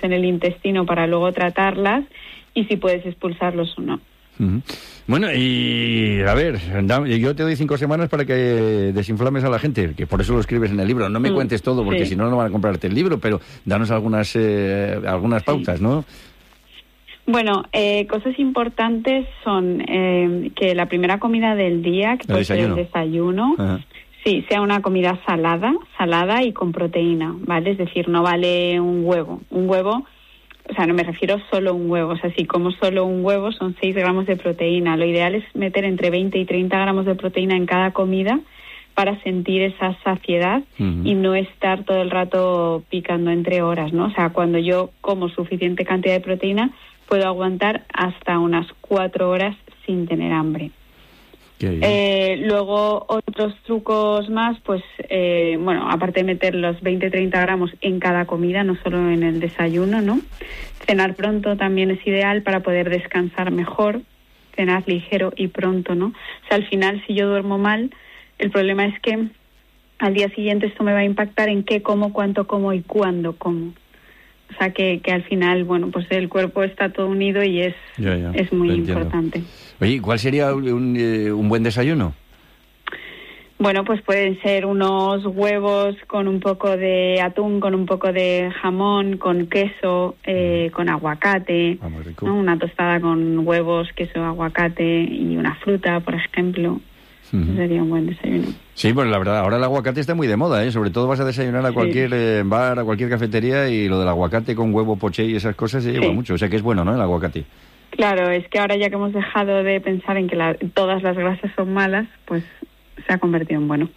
en el intestino para luego tratarlas y si puedes expulsarlos o no. Uh-huh. Bueno, y a ver, yo te doy 5 semanas para que desinflames a la gente, que por eso lo escribes en el libro. No me cuentes todo, porque si no, no van a comprarte el libro, pero danos algunas pautas, ¿no? Bueno, cosas importantes son que la primera comida del día, que puede ser el desayuno, sí, sea una comida salada y con proteína, ¿vale? Es decir, no vale un huevo. O sea, no me refiero solo a un huevo. O sea, si como solo un huevo son 6 gramos de proteína. Lo ideal es meter entre 20 y 30 gramos de proteína en cada comida para sentir esa saciedad y no estar todo el rato picando entre horas, ¿no? O sea, cuando yo como suficiente cantidad de proteína, puedo aguantar hasta unas 4 horas sin tener hambre. Luego, otros trucos más, pues, bueno, aparte de meter los 20-30 gramos en cada comida, no solo en el desayuno, ¿no? Cenar pronto también es ideal para poder descansar mejor, cenar ligero y pronto, ¿no? O sea, al final, si yo duermo mal, el problema es que al día siguiente esto me va a impactar en qué como, cuánto como y cuándo como. O sea, que al final, bueno, pues el cuerpo está todo unido y es muy importante. Oye, ¿cuál sería un buen desayuno? Bueno, pues pueden ser unos huevos con un poco de atún, con un poco de jamón, con queso, con aguacate, ¿no? Una tostada con huevos, queso, aguacate y una fruta, por ejemplo. Eso sería un buen desayuno. Sí, pues la verdad, ahora el aguacate está muy de moda, ¿eh? Sobre todo vas a desayunar a cualquier bar, a cualquier cafetería y lo del aguacate con huevo poché y esas cosas se lleva mucho. O sea que es bueno, ¿no?, el aguacate. Claro, es que ahora ya que hemos dejado de pensar en que todas las grasas son malas, pues se ha convertido en bueno.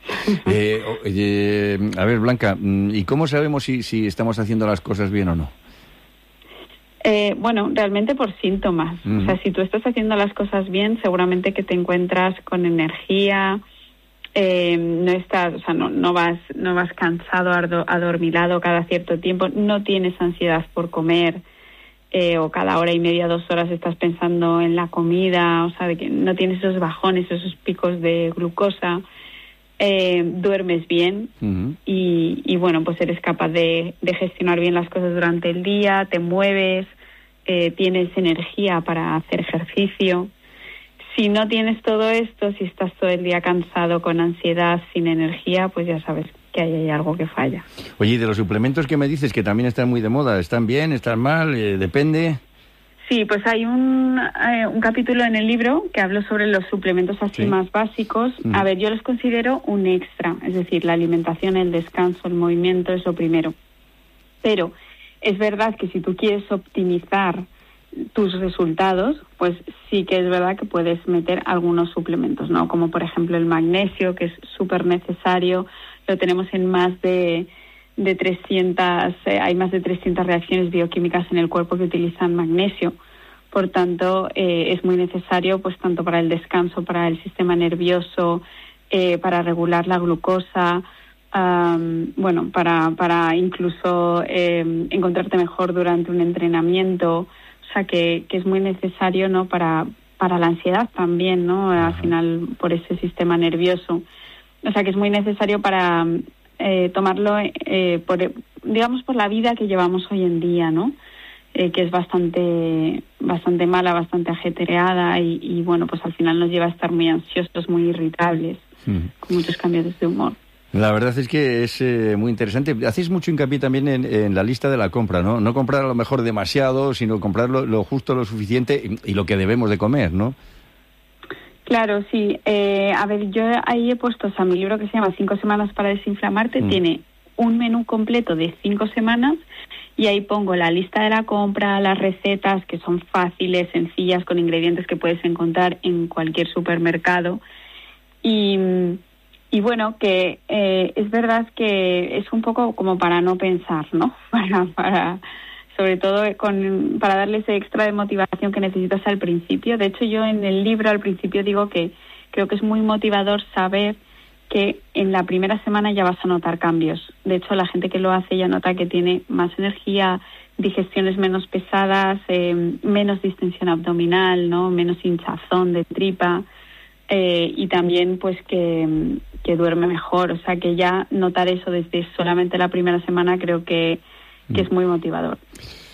A ver, Blanca, ¿y cómo sabemos si estamos haciendo las cosas bien o no? Bueno, realmente por síntomas. O sea, si tú estás haciendo las cosas bien, seguramente que te encuentras con energía, no estás, o sea, no vas cansado, adormilado cada cierto tiempo, no tienes ansiedad por comer, o cada hora y media, 2 horas estás pensando en la comida, o sea, de que no tienes esos bajones, esos picos de glucosa, duermes bien y bueno, pues eres capaz de gestionar bien las cosas durante el día, te mueves, tienes energía para hacer ejercicio. Si no tienes todo esto, si estás todo el día cansado, con ansiedad, sin energía, pues ya sabes que hay algo que falla. Oye, ¿y de los suplementos que me dices que también están muy de moda? ¿Están bien? ¿Están mal? ¿Depende? Sí, pues hay un capítulo en el libro que hablo sobre los suplementos así más básicos. A ver, yo los considero un extra, es decir, la alimentación, el descanso, el movimiento es lo primero. Pero es verdad que si tú quieres optimizar tus resultados, pues sí que es verdad que puedes meter algunos suplementos, ¿no? Como por ejemplo el magnesio, que es súper necesario, lo tenemos en más de 300, hay más de 300 reacciones bioquímicas en el cuerpo que utilizan magnesio. Por tanto, es muy necesario, pues tanto para el descanso, para el sistema nervioso, para regular la glucosa, bueno, para incluso encontrarte mejor durante un entrenamiento. O sea, que es muy necesario, ¿no?, para la ansiedad también, ¿no?, al final por ese sistema nervioso. O sea, que es muy necesario para tomarlo, por la vida que llevamos hoy en día, ¿no?, que es bastante mala, bastante ajetreada y bueno, pues al final nos lleva a estar muy ansiosos, muy irritables, con muchos cambios de humor. La verdad es que es muy interesante. Hacéis mucho hincapié también en la lista de la compra, ¿no? No comprar a lo mejor demasiado, sino comprar lo justo, lo suficiente y lo que debemos de comer, ¿no? Claro, sí. A ver, yo ahí he puesto, o sea, mi libro que se llama 5 semanas para desinflamarte, tiene un menú completo de 5 semanas y ahí pongo la lista de la compra, las recetas que son fáciles, sencillas, con ingredientes que puedes encontrar en cualquier supermercado y bueno, que es verdad que es un poco como para no pensar, ¿no? Para sobre todo para darle ese extra de motivación que necesitas al principio. De hecho, yo en el libro al principio digo que creo que es muy motivador saber que en la primera semana ya vas a notar cambios. De hecho, la gente que lo hace ya nota que tiene más energía, digestiones menos pesadas, menos distensión abdominal, ¿no?, menos hinchazón de tripa, y también pues que duerme mejor. O sea, que ya notar eso desde solamente la primera semana creo que es muy motivador.